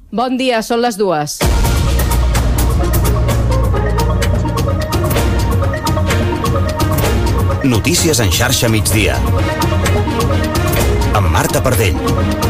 Bon dia, són les 2. Notícies en xarxa migdia. Amb Marta Pardell.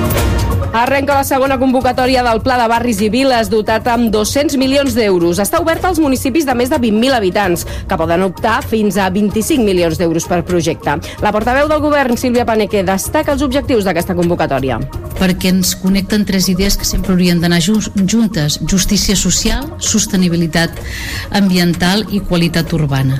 Arrenca la segona convocatòria del Pla de Barris i Viles, dotat amb 200 milions d'euros. Està oberta als municipis de més de 20.000 habitants, que poden optar fins a 25 milions d'euros per projecte. La portaveu del govern, Sílvia Paneque, destaca els objectius d'aquesta convocatòria. Perquè ens connecten tres idees que sempre haurien d'anar juntes: justícia social, sostenibilitat ambiental i qualitat urbana.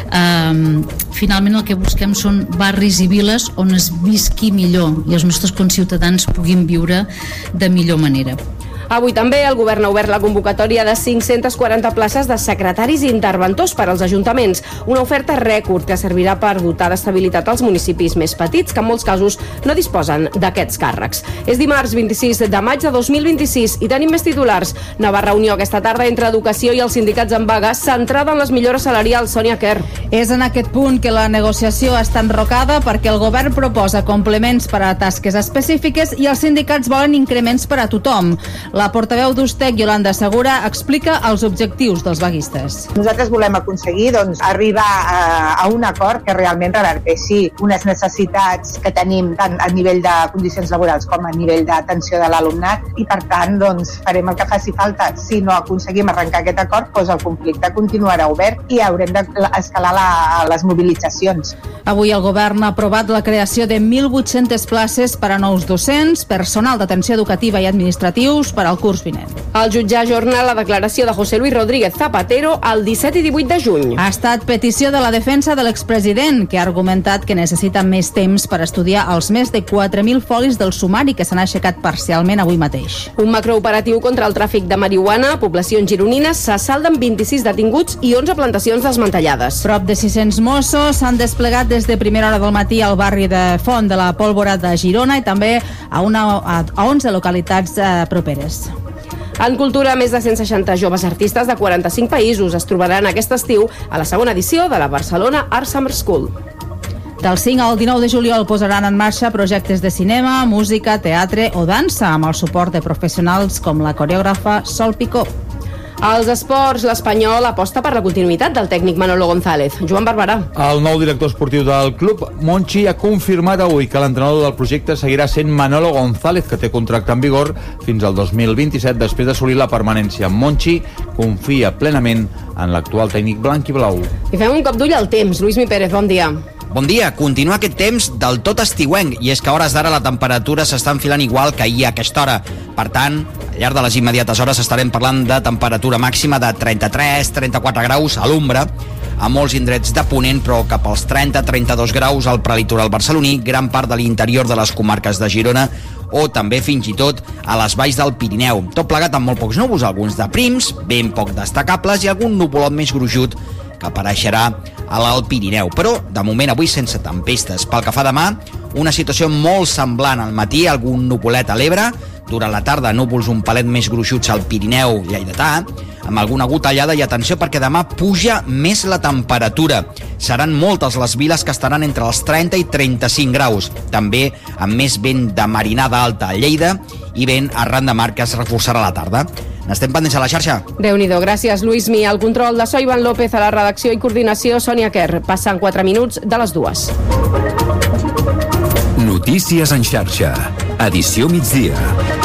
Finalment el que busquem són barris i viles on es visqui millor i els nostres conciutadans puguin viure de millor manera. Avui també el govern ha obert la convocatòria de 540 places de secretaris i interventors per als ajuntaments, una oferta rècord que servirà per dotar d'estabilitat als municipis més petits, que en molts casos no disposen d'aquests càrrecs. És dimarts 26 de maig de 2026 i tenim més titulars. Nova reunió aquesta tarda entre Educació i els sindicats en vaga, centrada en les millores salarials. Sònia Quer. És en aquest punt que la negociació està enrocada, perquè el govern proposa complements per a tasques específiques i els sindicats volen increments per a tothom. La portaveu d'Ustec, Yolanda Segura, explica els objectius dels vaguistes. Nosaltres volem aconseguir arribar a un acord que realment reverteixi unes necessitats que tenim tant a nivell de condicions laborals com a nivell d'atenció de l'alumnat i, per tant, farem el que faci falta. Si no aconseguim arrencar aquest acord, el conflicte continuarà obert i haurem d'escalar les mobilitzacions. Avui el govern ha aprovat la creació de 1.800 places per a nous docents, personal d'atenció educativa i administratius per al curs vinent. El jutge ajorna la declaració de José Luis Rodríguez Zapatero el 17 i 18 de juny. Ha estat petició de la defensa de l'expresident, que ha argumentat que necessita més temps per estudiar els més de 4.000 folis del sumari que s'han aixecat parcialment avui mateix. Un macrooperatiu contra el tràfic de marihuana a poblacions gironines s'assalden 26 detinguts i 11 plantacions desmantellades. Prop de 600 Mossos s'han desplegat des de primera hora del matí al barri de Font de la Pólvora de Girona i també a 11 localitats properes. En cultura, més de 160 joves artistes de 45 països es trobaran aquest estiu a la segona edició de la Barcelona Art Summer School. Del 5 al 19 de juliol posaran en marxa projectes de cinema, música, teatre o dansa amb el suport de professionals com la coreògrafa Sol Picó. Als esports, l'Espanyol aposta per la continuïtat del tècnic Manolo González. Joan Barberà. El nou director esportiu del club, Monchi, ha confirmat avui que l'entrenador del projecte seguirà sent Manolo González, que té contracte en vigor fins al 2027 després d'assolir la permanència. Monchi confia plenament en l'actual tècnic blanc i blau. I fem un cop d'ull al temps. Luismi Pérez, bon dia. Bon dia. Continua aquest temps del tot estiuenc, i és que a hores d'ara la temperatura s'està enfilant igual que ahir a aquesta hora. Per tant, al llarg de les immediates hores estarem parlant de temperatura màxima de 33-34 graus a l'ombra, a molts indrets de Ponent, però cap als 30-32 graus al prelitoral barceloní, gran part de l'interior de les comarques de Girona o també fins i tot a les valls del Pirineu. Tot plegat amb molt pocs núvols, alguns de prims, ben poc destacables, i algun nuvolot més gruixut que apareixerà a l'Alt Pirineu. Però, de moment, avui sense tempestes. Pel que fa demà, una situació molt semblant al matí, algun nuvolet a l'Ebre, durant la tarda núvols un palet més gruixuts al Pirineu lleidatà, amb alguna gotellada, i atenció perquè demà puja més la temperatura. Seran moltes les viles que estaran entre els 30 i 35 graus, també amb més vent de marinada alta a Lleida i vent arran de mar que es reforçarà a la tarda. N'estem pendents a la xarxa. Déu-n'hi-do, gràcies Luismi. Al control de Ivan López, a la redacció i coordinació Sònia Quer. Passen 4 minuts de les 2. Notícies en xarxa. Edició migdia.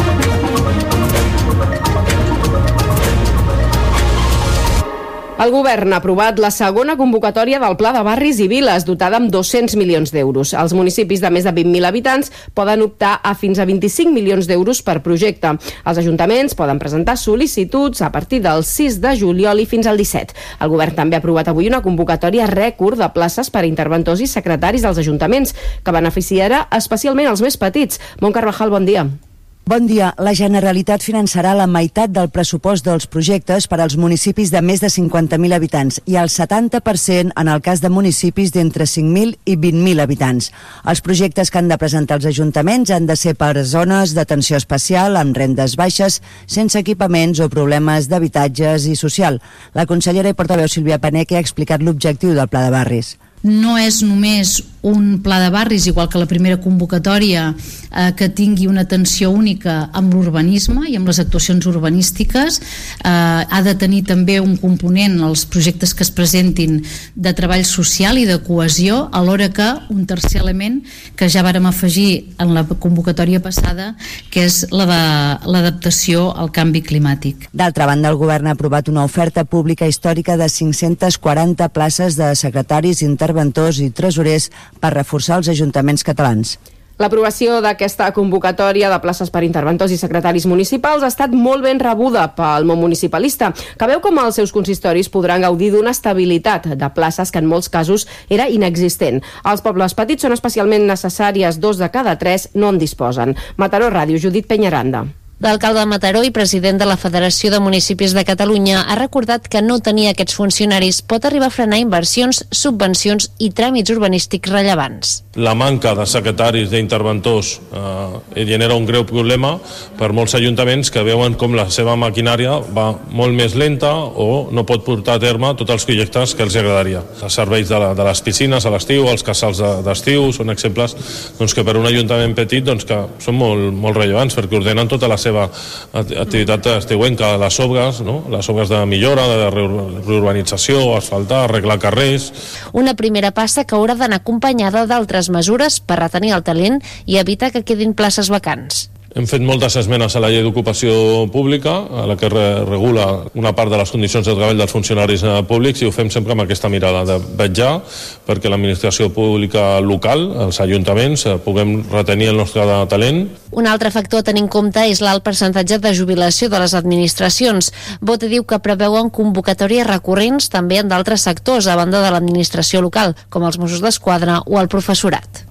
El govern ha aprovat la segona convocatòria del Pla de Barris i Viles, dotada amb 200 milions d'euros. Els municipis de més de 20.000 habitants poden optar a fins a 25 milions d'euros per projecte. Els ajuntaments poden presentar sol·licituds a partir del 6 de juliol i fins al 17. El govern també ha aprovat avui una convocatòria rècord de places per a interventors i secretaris dels ajuntaments, que beneficiarà especialment els més petits. Mont Carvajal, bon dia. Bon dia. La Generalitat finançarà la meitat del pressupost dels projectes per als municipis de més de 50.000 habitants i el 70% en el cas de municipis d'entre 5.000 i 20.000 habitants. Els projectes que han de presentar els ajuntaments han de ser per zones d'atenció especial, amb rendes baixes, sense equipaments o problemes d'habitatges i social. La consellera i portaveu Sílvia Paneque ha explicat l'objectiu del Pla de Barris. no és només un pla de barris, igual que la primera convocatòria, que tingui una atenció única amb l'urbanisme i amb les actuacions urbanístiques. Ha de tenir també un component, els projectes que es presentin, de treball social i de cohesió, alhora que un tercer element que ja vàrem afegir en la convocatòria passada, que és l'adaptació al canvi climàtic. D'altra banda, el govern ha aprovat una oferta pública històrica de 540 places de secretaris, interventors i tresorers per reforçar els ajuntaments catalans. L'aprovació d'aquesta convocatòria de places per interventors i secretaris municipals ha estat molt ben rebuda pel món municipalista, que veu com els seus consistoris podran gaudir d'una estabilitat de places que en molts casos era inexistent. Als pobles petits són especialment necessàries, 2 de cada 3 no en disposen. Mataró Ràdio, Judit Peñaranda. L'alcalde de Mataró i president de la Federació de Municipis de Catalunya ha recordat que no tenir aquests funcionaris pot arribar a frenar inversions, subvencions i tràmits urbanístics rellevants. La manca de secretaris d'interventors genera un greu problema per molts ajuntaments que veuen com la seva maquinària va molt més lenta o no pot portar a terme tots els projectes que els agradaria. Els serveis de les piscines a l'estiu, els casals d'estiu, són exemples que per un ajuntament petit que són molt rellevants perquè ordenen tota la seva activitat estiuenca, les obres de millora, de reurbanització, asfaltar, arreglar carrers. Una primera passa que haurà d'anar acompanyada d'altres mesures per retenir el talent i evitar que quedin places vacants. Hem fet moltes esmenes a la llei d'ocupació pública, a la que regula una part de les condicions de treball dels funcionaris públics, i ho fem sempre amb aquesta mirada de vetllar perquè l'administració pública local, els ajuntaments, puguem retenir el nostre talent. Un altre factor a tenir en compte és l'alt percentatge de jubilació de les administracions. Bote diu que preveuen convocatòries recurrents també en d'altres sectors a banda de l'administració local, com els Mossos d'Esquadra o el professorat.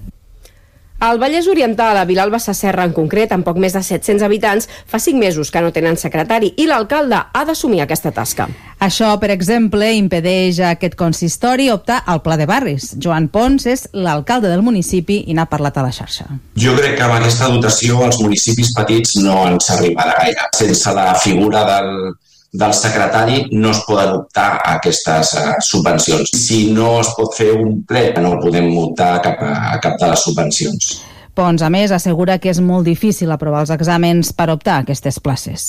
Al Vallès Oriental, a Vilalba Sasserra en concret, amb poc més de 700 habitants, fa 5 mesos que no tenen secretari i l'alcalde ha d'assumir aquesta tasca. Això, per exemple, impedeix a aquest consistori optar al pla de barris. Joan Pons és l'alcalde del municipi i n'ha parlat a la xarxa. Jo crec que amb aquesta dotació als municipis petits no ens arribarà gaire. Sense la figura del secretari no es poden optar a aquestes subvencions. Si no es pot fer un ple, no podem optar a cap de les subvencions. Pons, a més, assegura que és molt difícil aprovar els exàmens per optar a aquestes places.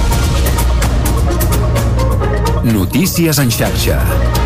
Notícies en xarxa.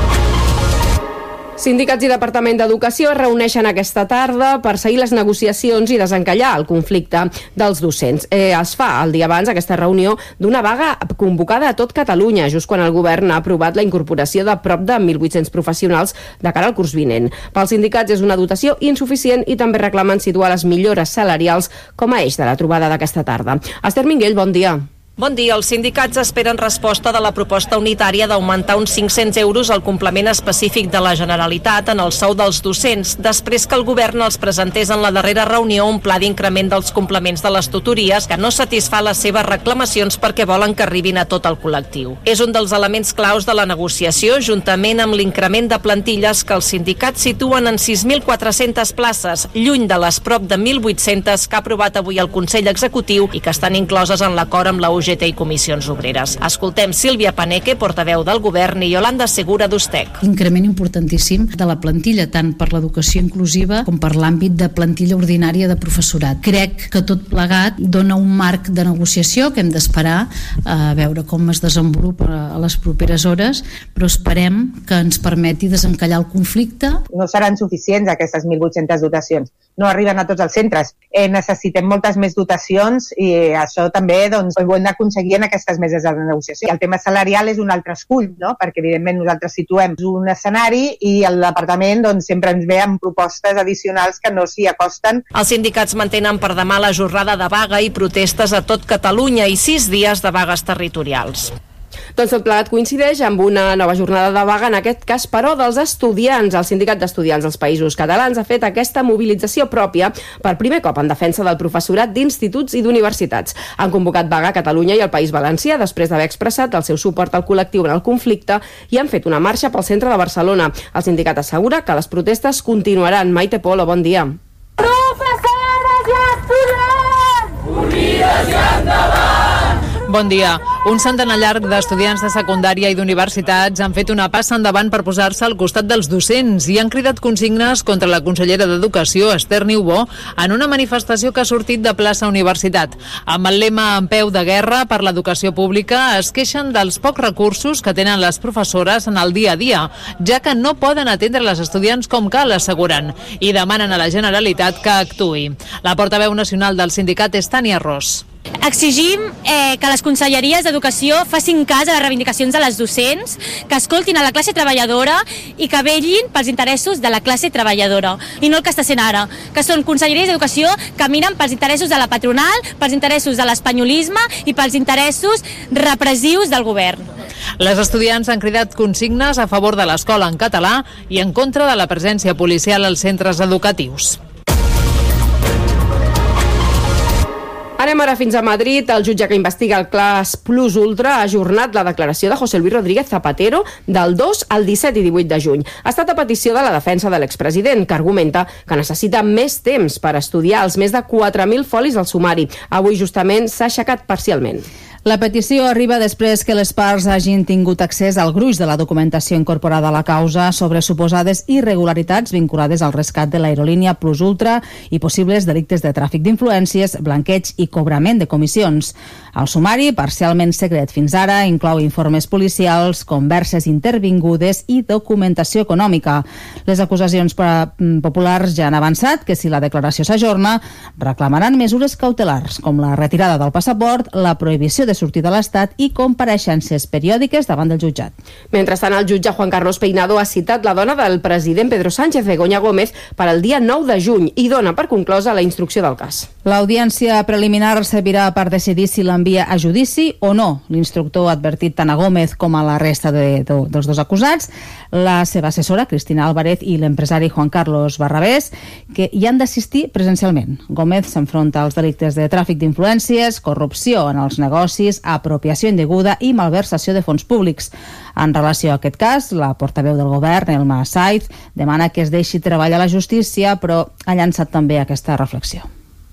Sindicats i Departament d'Educació es reuneixen aquesta tarda per seguir les negociacions i desencallar el conflicte dels docents. Es fa el dia abans aquesta reunió d'una vaga convocada a tot Catalunya, just quan el govern ha aprovat la incorporació de prop de 1.800 professionals de cara al curs vinent. Pels sindicats és una dotació insuficient i també reclamen situar les millores salarials com a eix de la trobada d'aquesta tarda. Esther Minguell, bon dia. Bon dia. Els sindicats esperen resposta de la proposta unitària d'augmentar uns 500 euros el complement específic de la Generalitat en el sou dels docents, després que el govern els presentés en la darrera reunió un pla d'increment dels complements de les tutories que no satisfà les seves reclamacions perquè volen que arribin a tot el col·lectiu. És un dels elements claus de la negociació, juntament amb l'increment de plantilles que els sindicats situen en 6.400 places, lluny de les prop de 1.800 que ha aprovat avui el Consell Executiu i que estan incloses en l'acord amb la UGT i Comissions Obreres. Escoltem Sílvia Paneque, portaveu del govern, i Yolanda Segura d'Ustec. Increment importantíssim de la plantilla, tant per l'educació inclusiva com per l'àmbit de plantilla ordinària de professorat. Crec que tot plegat dona un marc de negociació que hem d'esperar a veure com es desenvolupa a les properes hores, però esperem que ens permeti desencallar el conflicte. No seran suficients aquestes 1.800 dotacions. No arriben a tots els centres. Necessitem moltes més dotacions i això també ho hem d'aconseguir en aquestes meses de negociació. El tema salarial és un altre escull, no? Perquè evidentment nosaltres situem un escenari i el departament sempre ens ve amb propostes addicionals que no s'hi acosten. Els sindicats mantenen per demà la jornada de vaga i protestes a tot Catalunya i 6 dies de vagues territorials. Doncs tot plegat coincideix amb una nova jornada de vaga, en aquest cas, però, dels estudiants. El Sindicat d'Estudiants dels Països Catalans ha fet aquesta mobilització pròpia per primer cop en defensa del professorat d'instituts i d'universitats. Han convocat vaga a Catalunya i al País Valencià després d'haver expressat el seu suport al col·lectiu en el conflicte i han fet una marxa pel centre de Barcelona. El sindicat assegura que les protestes continuaran. Maite Polo, bon dia. Professores i estudiants! Unides i endavant! Bon dia. Un centenar llarg d'estudiants de secundària i d'universitats han fet una passa endavant per posar-se al costat dels docents i han cridat consignes contra la consellera d'Educació, Esther Niubó, en una manifestació que ha sortit de plaça Universitat. Amb el lema En peu de guerra per l'educació pública es queixen dels pocs recursos que tenen les professores en el dia a dia, ja que no poden atendre les estudiants com cal, asseguren, i demanen a la Generalitat que actuï. La portaveu nacional del sindicat és Tània Ros. Exigim que les conselleries d'Educació facin cas a les reivindicacions de les docents, que escoltin a la classe treballadora i que vetllin pels interessos de la classe treballadora, i no el que està sent ara, que són conselleries d'Educació que miren pels interessos de la patronal, pels interessos de l'espanyolisme i pels interessos repressius del govern. Les estudiants han cridat consignes a favor de l'escola en català i en contra de la presència policial als centres educatius. Anem ara fins a Madrid. El jutge que investiga el cas Plus Ultra ha ajornat la declaració de José Luis Rodríguez Zapatero del 2 al 17 i 18 de juny. Ha estat a petició de la defensa de l'expresident, que argumenta que necessita més temps per estudiar els més de 4.000 folis del sumari. Avui justament s'ha aixecat parcialment. La petició arriba després que les parts hagin tingut accés al gruix de la documentació incorporada a la causa sobre suposades irregularitats vinculades al rescat de l'aerolínia Plus Ultra i possibles delictes de tràfic d'influències, blanqueig i cobrament de comissions. El sumari, parcialment secret fins ara, inclou informes policials, converses intervingudes i documentació econòmica. Les acusacions populars ja han avançat que si la declaració s'ajorna, reclamaran mesures cautelars, com la retirada del passaport, la prohibició de sortir de l'Estat i compareixences periòdiques davant del jutjat. Mentrestant, el jutge Juan Carlos Peinado ha citat la dona del president Pedro Sánchez, Begoña Gómez, per al dia 9 de juny i dona per conclosa la instrucció del cas. L'audiència preliminar servirà per decidir si l'envia a judici o no. L'instructor ha advertit tant a Gómez com a la resta dels dos acusats, la seva assessora, Cristina Álvarez, i l'empresari Juan Carlos Barrabés, que hi han d'assistir presencialment. Gómez s'enfronta als delictes de tràfic d'influències, corrupció en els negocis, apropiació indeguda i malversació de fons públics. En relació a aquest cas, la portaveu del govern, Elma Saiz, demana que es deixi treballar la justícia, però ha llançat també aquesta reflexió.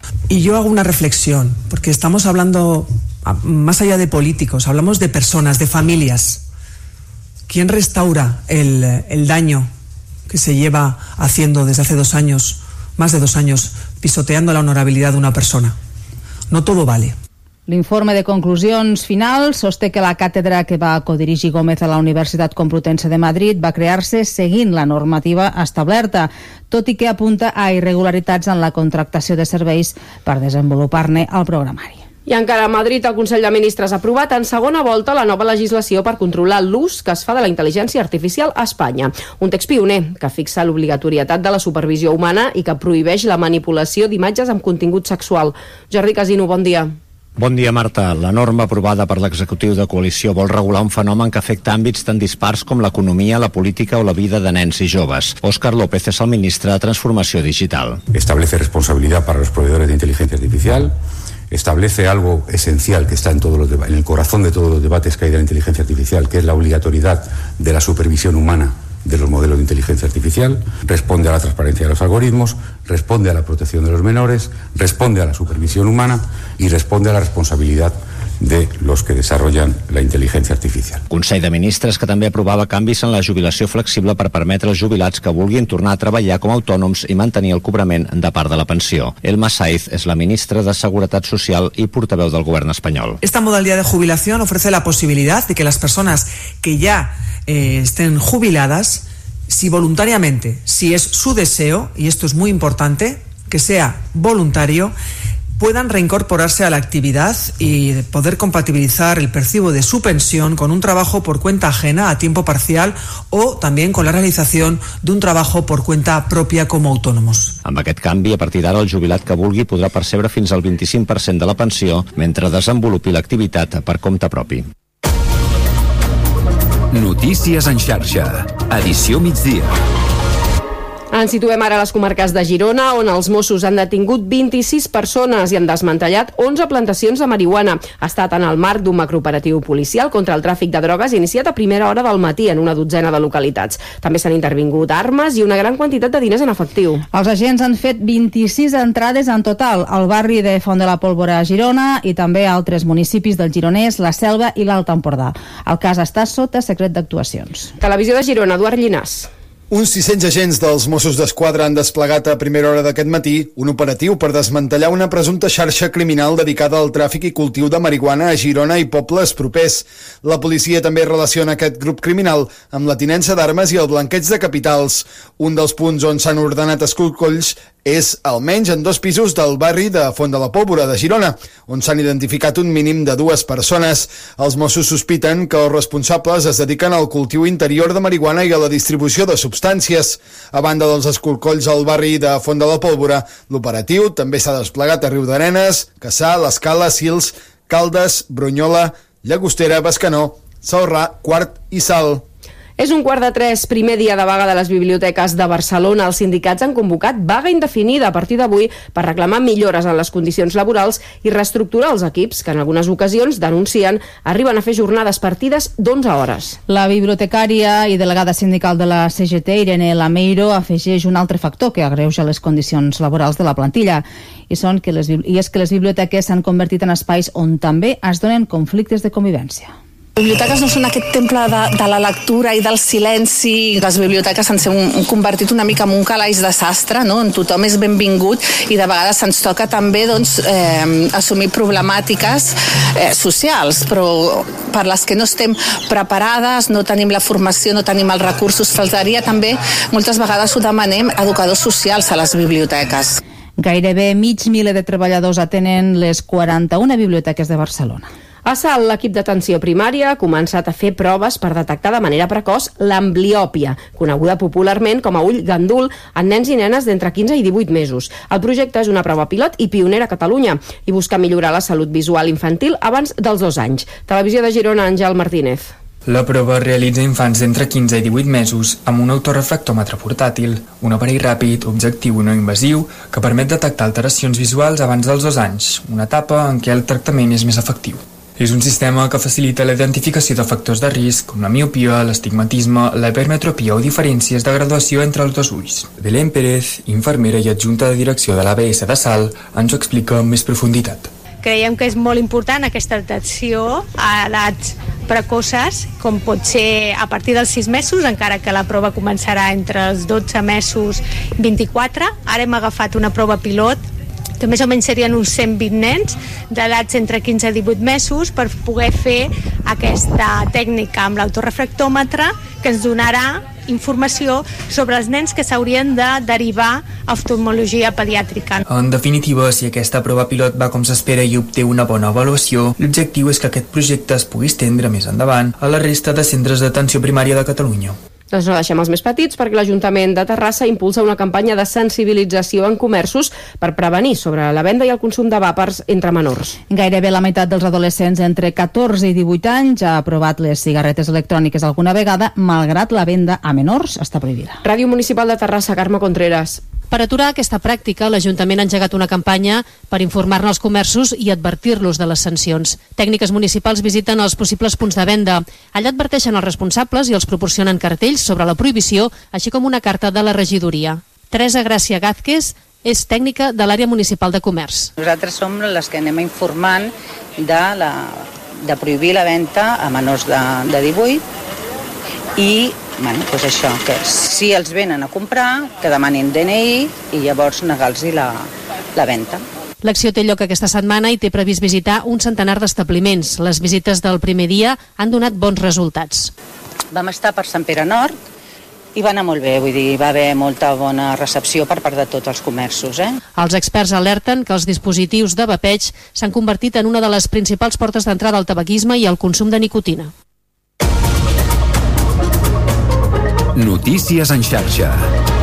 Y yo hago una reflexión, porque estamos hablando, más allá de políticos, hablamos de personas, de familias. ¿Quién restaura el daño que se lleva haciendo desde hace 2 años, más de 2 años, pisoteando la honorabilidad de una persona? No todo vale. L'informe de conclusions finals sosté que la càtedra que va codirigir Gómez a la Universitat Complutense de Madrid va crear-se seguint la normativa establerta, tot i que apunta a irregularitats en la contractació de serveis per desenvolupar-ne el programari. I encara a Madrid, el Consell de Ministres ha aprovat en segona volta la nova legislació per controlar l'ús que es fa de la intel·ligència artificial a Espanya. Un text pioner que fixa l'obligatorietat de la supervisió humana i que prohibeix la manipulació d'imatges amb contingut sexual. Jordi Casino, bon dia. Bon dia, Marta. La norma aprovada per l'executiu de coalició vol regular un fenomen que afecta àmbits tan dispars com l'economia, la política o la vida de nens i joves. Óscar López és el ministre de Transformació Digital. Establece responsabilidad para los proveedores de inteligencia artificial, establece algo esencial que está en el corazón de todos los debates que hay de la inteligencia artificial, que es la obligatoriedad de la supervisión humana de los modelos de inteligencia artificial, responde a la transparencia de los algoritmos, responde a la protección de los menores, responde a la supervisión humana y responde a la responsabilidad de los que desarrollan la intel·ligència artificial. Consell de Ministres que també aprovava canvis en la jubilació flexible per permetre als jubilats que vulguin tornar a treballar com a autònoms i mantenir el cobrament de part de la pensió. Elma Saiz és la ministra de Seguretat Social i portaveu del govern espanyol. Esta modalidad de jubilación ofrece la posibilidad de que las personas que ya estén jubiladas, si voluntariamente, si es su deseo, y esto es muy importante, que sea voluntario, puedan reincorporarse a la actividad y poder compatibilizar el percibo de su pensión con un trabajo por cuenta ajena a tiempo parcial o también con la realització d'un trabajo por cuenta pròpia com a autònoms. Amb aquest canvi, a partir d'ara, el jubilat que vulgui podrà percebre fins al 25% de la pensió mentre desenvolupi l'activitat per compte propi. Notícies en xarxa. Edició migdia. Ens situem ara a les comarques de Girona, on els Mossos han detingut 26 persones i han desmantellat 11 plantacions de marihuana. Ha estat en el marc d'un macrooperatiu policial contra el tràfic de drogues iniciat a primera hora del matí en una dotzena de localitats. També s'han intervingut armes i una gran quantitat de diners en efectiu. Els agents han fet 26 entrades en total al barri de Font de la Pólvora a Girona i també a altres municipis del Gironès, la Selva i l'Alt Empordà. El cas està sota secret d'actuacions. Televisió de Girona, Eduard Llinàs. Uns 600 agents dels Mossos d'Esquadra han desplegat a primera hora d'aquest matí un operatiu per desmantellar una presumpta xarxa criminal dedicada al tràfic i cultiu de marihuana a Girona i pobles propers. La policia també relaciona aquest grup criminal amb la tinença d'armes i el blanqueig de capitals. Un dels punts on s'han ordenat escorcolls és almenys en 2 pisos del barri de Font de la Pólvora de Girona, on s'han identificat un mínim de 2 persones. Els Mossos sospiten que els responsables es dediquen al cultiu interior de marihuana i a la distribució de substàncies. A banda dels escorcolls al barri de Font de la Pólvora, l'operatiu també s'ha desplegat a Riudarenes, Cassà, l'Escala, Sils, Caldes, Brunyola, Llagostera, Bescanó, Celrà, Quart i Salt. És 2:45, primer dia de vaga de les biblioteques de Barcelona. Els sindicats han convocat vaga indefinida a partir d'avui per reclamar millores en les condicions laborals i reestructurar els equips, que en algunes ocasions, denuncien, arriben a fer jornades partides d'11 hores. La bibliotecària i delegada sindical de la CGT, Irene Lameiro, afegeix un altre factor que agreuja les condicions laborals de la plantilla, i és que les biblioteques s'han convertit en espais on també es donen conflictes de convivència. Les biblioteques no són aquest temple de la lectura i del silenci. Les biblioteques s'han convertit una mica en un calaix de sastre, no? On tothom és benvingut i de vegades se'ns toca també assumir problemàtiques socials, però per les que no estem preparades, no tenim la formació, no tenim els recursos. Faltaria també, moltes vegades ho demanem, educadors socials a les biblioteques. Gairebé mig miler de treballadors atenen les 41 biblioteques de Barcelona. A Salt, l'equip d'atenció primària ha començat a fer proves per detectar de manera precoç l'ambliòpia, coneguda popularment com a ull gandul, en nens i nenes d'entre 15 i 18 mesos. El projecte és una prova pilot i pionera a Catalunya i busca millorar la salut visual infantil abans dels 2 anys. Televisió de Girona, Àngel Martínez. La prova es realitza a infants d'entre 15 i 18 mesos amb un autorefractòmetre portàtil, un aparell ràpid, objectiu i no invasiu que permet detectar alteracions visuals abans dels 2 anys, una etapa en què el tractament és més efectiu. És un sistema que facilita la identificació de factors de risc com la miopia, l'astigmatisme, la hipermetropia o diferències de graduació entre els 2 ulls. Belén Pérez, infermera i adjunta de direcció de l'ABS de Salt, ens ho explica amb més profunditat. Creiem que és molt important aquesta detecció a edats precoces, com pot ser a partir dels 6 mesos, encara que la prova començarà entre els 12 mesos i 24. Ara hem agafat una prova pilot que més o menys serien uns 120 nens d'edats entre 15 i 18 mesos per poder fer aquesta tècnica amb l'autorefractòmetre que ens donarà informació sobre els nens que s'haurien de derivar a oftalmologia pediàtrica. En definitiva, si aquesta prova pilot va com s'espera i obté una bona avaluació, l'objectiu és que aquest projecte es pugui estendre més endavant a la resta de centres d'atenció primària de Catalunya. Doncs no deixem els més petits perquè l'Ajuntament de Terrassa impulsa una campanya de sensibilització en comerços per prevenir sobre la venda i el consum de vàpers entre menors. Gairebé la meitat dels adolescents entre 14 i 18 anys ha provat les cigarretes electròniques alguna vegada, malgrat la venda a menors està prohibida. Ràdio Municipal de Terrassa, Carme Contreras. Per aturar aquesta pràctica, l'Ajuntament ha engegat una campanya per informar-ne els comerços i advertir-los de les sancions. Tècniques municipals visiten els possibles punts de venda. Allà adverteixen els responsables i els proporcionen cartells sobre la prohibició, així com una carta de la regidoria. Teresa Gràcia Gázquez és tècnica de l'àrea municipal de comerç. Nosaltres som les que anem informant de prohibir la venda a menors de 18 i doncs això, que si els venen a comprar, que demanin DNI i llavors negar-los la venda. L'acció té lloc aquesta setmana i té previst visitar un centenar d'establiments. Les visites del primer dia han donat bons resultats. Vam estar per Sant Pere Nord i va anar molt bé, vull dir, va haver molta bona recepció per part de tots els comerços. Els experts alerten que els dispositius de vapeig s'han convertit en una de les principals portes d'entrada al tabaquisme i al consum de nicotina. Notícies en xarxa.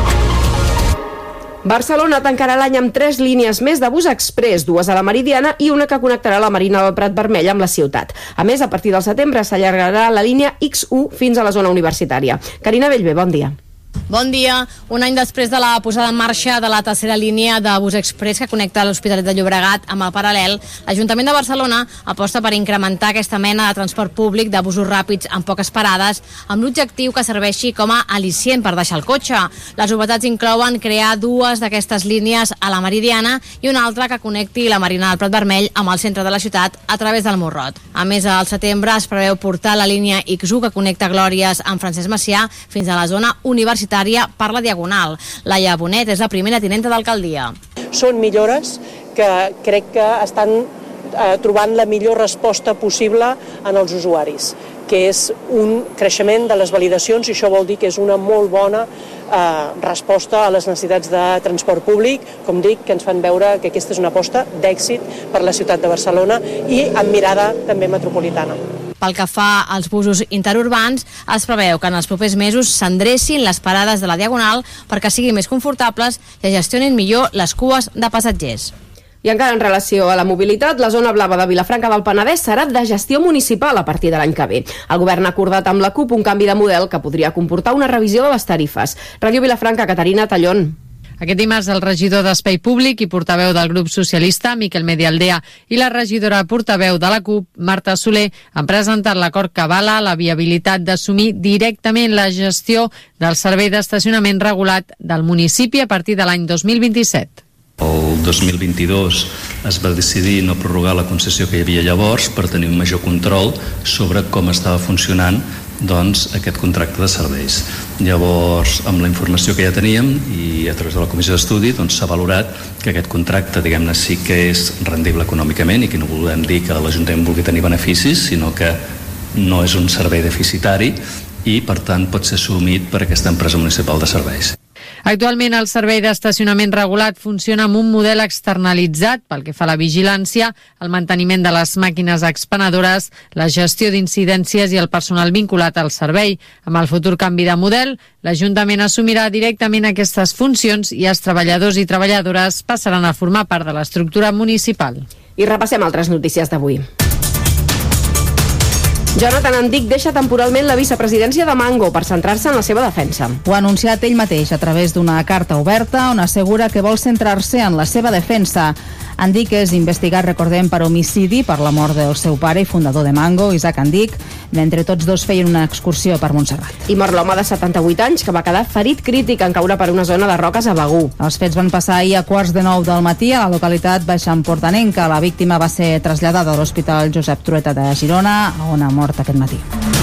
Barcelona tancarà l'any amb 3 línies més de bus express, 2 a la Meridiana i una que connectarà la Marina del Prat Vermell amb la ciutat. A més, a partir del setembre s'allargarà la línia X1 fins a la zona universitària. Carina Bellver, bon dia. Bon dia. Un any després de la posada en marxa de la tercera línia de bus express que connecta l'Hospitalet de Llobregat amb el Paral·lel, l'Ajuntament de Barcelona aposta per incrementar aquesta mena de transport públic de busos ràpids amb poques parades, amb l'objectiu que serveixi com a al·licient per deixar el cotxe. Les novetats inclouen crear dues d'aquestes línies a la Meridiana i una altra que connecti la Marina del Prat Vermell amb el centre de la ciutat a través del Morrot. A més, al setembre es preveu portar la línia X1 que connecta Glòries amb Francesc Macià fins a la zona universitària per la Diagonal. Laia Bonet és la primera tinenta d'alcaldia. Són millores que crec que estan trobant la millor resposta possible en els usuaris, que és un creixement de les validacions, i això vol dir que és una molt bona resposta a les necessitats de transport públic, com dic, que ens fan veure que aquesta és una aposta d'èxit per la ciutat de Barcelona i amb mirada també metropolitana. Pel que fa als busos interurbans, es preveu que en els propers mesos s'endrecin les parades de la Diagonal perquè siguin més confortables i gestionin millor les cues de passatgers. I encara en relació a la mobilitat, la zona blava de Vilafranca del Penedès serà de gestió municipal a partir de l'any que ve. El govern ha acordat amb la CUP un canvi de model que podria comportar una revisió de les tarifes. Ràdio Vilafranca, Caterina Tallón. Aquest dimarts el regidor d'Espai Públic i portaveu del grup socialista, Miquel Medialdea, i la regidora portaveu de la CUP, Marta Soler, han presentat l'acord que avala la viabilitat d'assumir directament la gestió del servei d'estacionament regulat del municipi a partir de l'any 2027. El 2022 es va decidir no prorrogar la concessió que hi havia llavors per tenir un major control sobre com estava funcionant aquest contracte de serveis. Llavors, amb la informació que ja teníem i a través de la comissió d'estudi s'ha valorat que aquest contracte, diguem-ne, sí que és rendible econòmicament i que no volem dir que l'Ajuntament vulgui tenir beneficis, sinó que no és un servei deficitari i, per tant, pot ser assumit per aquesta empresa municipal de serveis. Actualment el servei d'estacionament regulat funciona amb un model externalitzat pel que fa a la vigilància, el manteniment de les màquines expenedores, la gestió d'incidències i el personal vinculat al servei. Amb el futur canvi de model, l'Ajuntament assumirà directament aquestes funcions i els treballadors i treballadores passaran a formar part de l'estructura municipal. I repassem altres notícies d'avui. Jonathan Andic deixa temporalment la vicepresidència de Mango per centrar-se en la seva defensa. Ho ha anunciat ell mateix a través d'una carta oberta on assegura que vol centrar-se en la seva defensa. Andic és investigat, recordem, per homicidi per la mort del seu pare i fundador de Mango, Isaac Andic, mentre tots dos feien una excursió per Montserrat. I mor l'home de 78 anys que va quedar ferit crític en caure per una zona de roques a Begur. Els fets van passar ahir a 8:45 del matí a la localitat baixamportanenca. La víctima va ser traslladada a l'Hospital Josep Trueta de Girona, on ha mort aquest matí.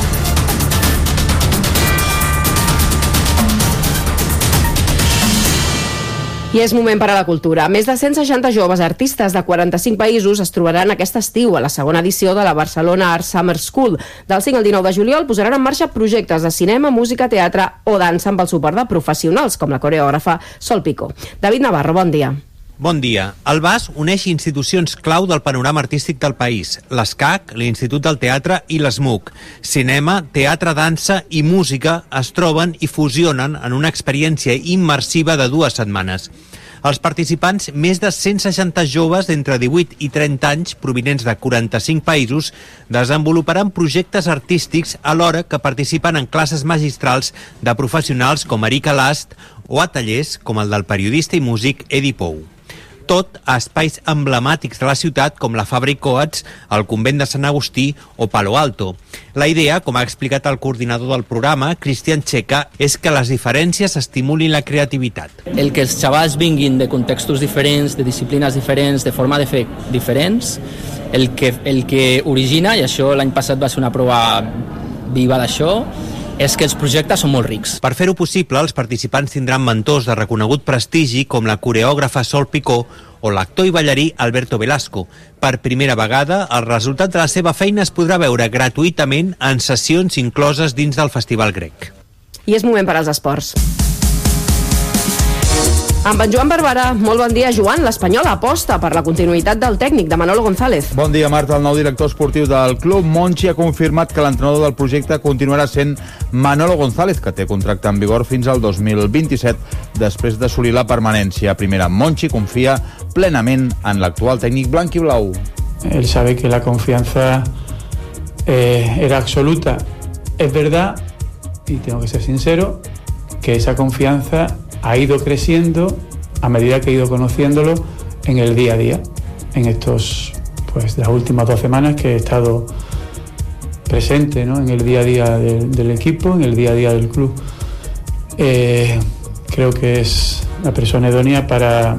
I és moment per a la cultura. Més de 160 joves artistes de 45 països es trobaran aquest estiu a la segona edició de la Barcelona Art Summer School. Del 5 al 19 de juliol posaran en marxa projectes de cinema, música, teatre o dansa amb el suport de professionals, com la coreògrafa Sol Picó. David Navarro, bon dia. Bon dia. El BAS uneix institucions clau del panorama artístic del país. L'ESCAC, l'Institut del Teatre i l'ESMUC. Cinema, teatre, dansa i música es troben i fusionen en una experiència immersiva de 2 setmanes. Els participants, més de 160 joves d'entre 18 i 30 anys, provinents de 45 països, desenvoluparan projectes artístics alhora que participen en classes magistrals de professionals com Erika Last o a tallers com el del periodista i músic Edi Pou. Tot a espais emblemàtics de la ciutat com la Fabra i Coats, el Convent de Sant Agustí o Palo Alto. La idea, com ha explicat el coordinador del programa, Cristian Checa, és que les diferències estimulin la creativitat. El que els xavals vinguin de contextos diferents, de disciplines diferents, de forma de fer diferents, el que origina, i això l'any passat va ser una prova viva d'això, és que els projectes són molt rics. Per fer-ho possible, els participants tindran mentors de reconegut prestigi com la coreògrafa Sol Picó o l'actor i ballarí Alberto Velasco. Per primera vegada, el resultat de la seva feina es podrà veure gratuïtament en sessions incloses dins del Festival Grec. I és moment per als esports. Amb en Joan Barberà. Molt bon dia, Joan. L'Espanyol aposta per la continuïtat del tècnic de Manolo González. Bon dia, Marta. El nou director esportiu del club, Monchi, ha confirmat que l'entrenador del projecte continuarà sent Manolo González, que té contracte en vigor fins al 2027, després d'assolir la permanència. Primera, Monchi confia plenament en l'actual tècnic blanc i blau. Él sabe que la confianza era absoluta. Es verdad, y tengo que ser sincero, que esa confianza ha ido creciendo a medida que he ido conociéndolo en el día a día, en estos, pues, las últimas 2 semanas que he estado presente, ¿no?, en el día a día del equipo, en el día a día del club. Creo que es la persona idónea para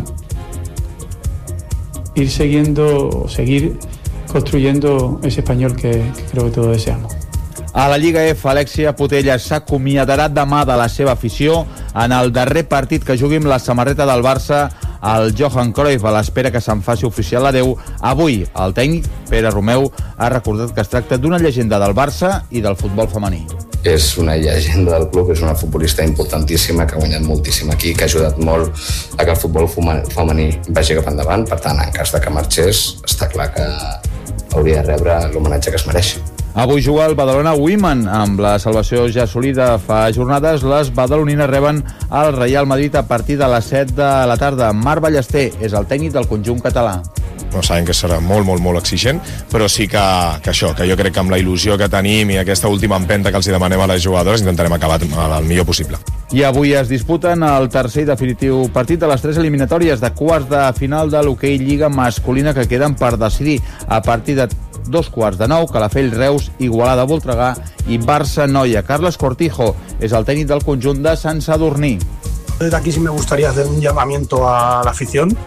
seguir construyendo ese Español que creo que todos deseamos. A la Lliga F, Alexia Putellas s'acomiadarà demà de la seva afició en el darrer partit que jugui amb la samarreta del Barça al Johan Cruyff, a l'espera que se'n faci oficial l'adeu. Avui, el tècnic Pere Romeu ha recordat que es tracta d'una llegenda del Barça i del futbol femení. És una llegenda del club, és una futbolista importantíssima que ha guanyat moltíssim aquí, que ha ajudat molt a que el futbol femení vagi cap endavant. Per tant, en cas de que marxés, està clar que hauria de rebre l'homenatge que es mereix. Avui juga el Badalona Women. Amb la salvació ja assolida fa jornades, les badalonines reben el Real Madrid a partir de les 7 de la tarda. Marc Ballester és el tècnic del conjunt català. No, sabem que serà molt exigent, però sí que jo crec que amb la il·lusió que tenim i aquesta última empenta que els demanem a les jugadores intentarem acabar el millor possible. I avui es disputen el tercer i definitiu partit de les 3 eliminatòries de quarts de final de l'hoquei Lliga masculina que queden per decidir a partir de 8:45, Calafell, Reus, Igualada, Voltregà i Barça-Noia. Carles Cortijo és el tècnic del conjunt de Sant Sadurní. Desde aquí sí me gustaría hacer un llamamiento a la afición.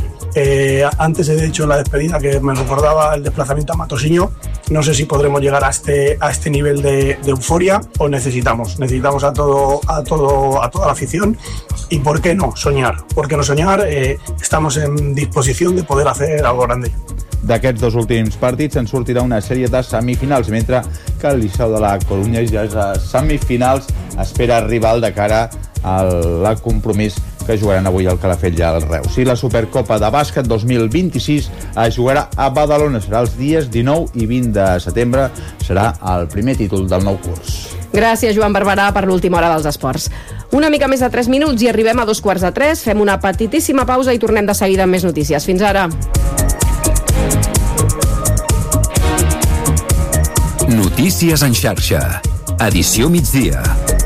Antes he dicho en la despedida que me recordaba el desplazamiento a Matosiño. No sé si podremos llegar a este nivel de euforia o necesitamos a toda la afición. Y ¿por qué no soñar? ¿Por qué no soñar? Estamos en disposición de poder hacer algo grande. D'aquests 2 últims partits en sortirà una sèrie de semifinals, mentre que el Liceu de la Corunya ja és a semifinals, espera rival de cara al compromís que jugaran avui al Calafell i al Reus. I la Supercopa de Bàsquet 2026 es jugarà a Badalona, serà els dies 19 i 20 de setembre, serà el primer títol del nou curs. Gràcies, Joan Barberà, per l'última hora dels esports. Una mica més de 3 minuts i arribem a 2:45, fem una petitíssima pausa i tornem de seguida amb més notícies. Fins ara. Notícies en xarxa. Edició migdia.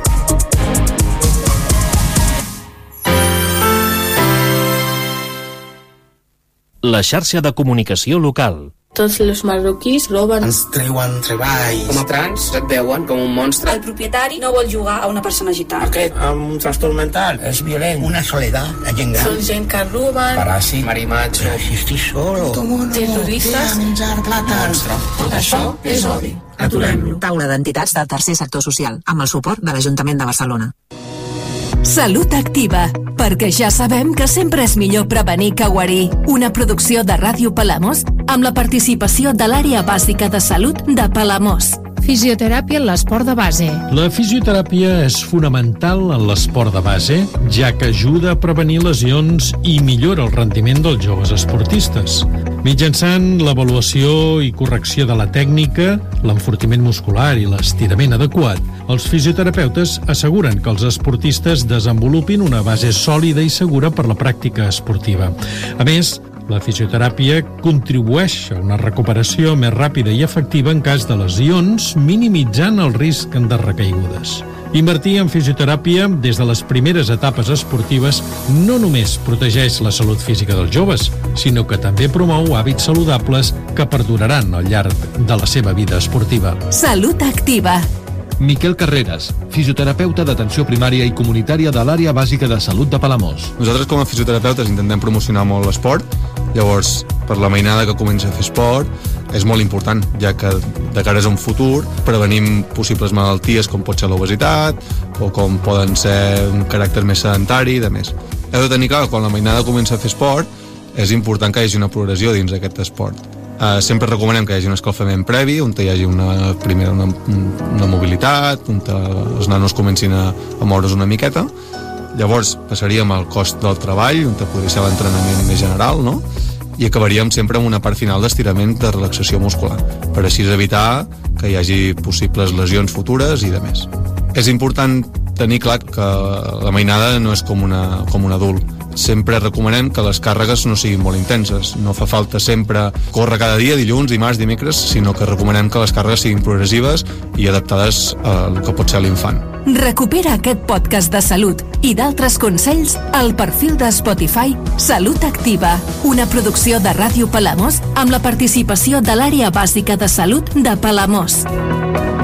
La xarxa de comunicació local. Tots els marroquís roben. Ens treuen treballs. Com a trans et veuen com un monstre. El propietari no vol jugar a una persona gitana. Aquest amb un trastorn mental és violent. Una soledat, la gent gran. Són gent que roben. Paràsit, marimatxo. Si estic solo. Terroristes. Menjar plata. Monstre. Això és odi. Aturem-lo. Taula d'entitats del tercer sector social, amb el suport de l'Ajuntament de Barcelona. Salut Activa, perquè ja sabem que sempre és millor prevenir que guarir. Una producció de Ràdio Palamós amb la participació de l'àrea bàsica de salut de Palamós. Fisioteràpia en l'esport de base. La fisioteràpia és fonamental en l'esport de base, ja que ajuda a prevenir lesions i millora el rendiment dels joves esportistes. Mitjançant l'avaluació i correcció de la tècnica, l'enfortiment muscular i l'estirament adequat, els fisioterapeutes asseguren que els esportistes desenvolupin una base sòlida i segura per la pràctica esportiva. A més, la fisioteràpia contribueix a una recuperació més ràpida i efectiva en cas de lesions, minimitzant el risc de recaigudes. Invertir en fisioteràpia des de les primeres etapes esportives no només protegeix la salut física dels joves, sinó que també promou hàbits saludables que perduraran al llarg de la seva vida esportiva. Salut Activa. Miquel Carreras, fisioterapeuta d'atenció primària i comunitària de l'àrea bàsica de salut de Palamós. Nosaltres com a fisioterapeutes intentem promocionar molt l'esport, llavors per la mainada que comença a fer esport és molt important, ja que de cara a un futur prevenim possibles malalties com pot ser l'obesitat o com poden ser un caràcter més sedentari i de més. Heu de tenir clar que quan la mainada comença a fer esport és important que hi hagi una progressió dins d'aquest esport. Sempre recomanem que hi hagi un escalfament previ, on hi hagi una mobilitat, on els nanos comencin a moure's una miqueta. Llavors passaríem al cost del treball, on podria ser l'entrenament més general, no? I acabaríem sempre amb una part final d'estirament de relaxació muscular, per així evitar que hi hagi possibles lesions futures i de més. És important tenir clar que la mainada no és com un adult. sempre recomanem que les càrregues no siguin molt intenses. No fa falta sempre córrer cada dia, dilluns, dimarts, dimecres, sinó que recomanem que les càrregues siguin progressives i adaptades al que pot ser l'infant. Recupera aquest podcast de salut i d'altres consells al perfil de Spotify Salut Activa, una producció de Ràdio Palamós amb la participació de l'Àrea Bàsica de Salut de Palamós.